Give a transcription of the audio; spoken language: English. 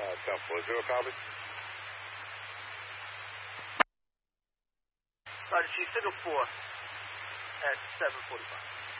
10-4, copy. Sergeant Chief, signal 4 at 7:45.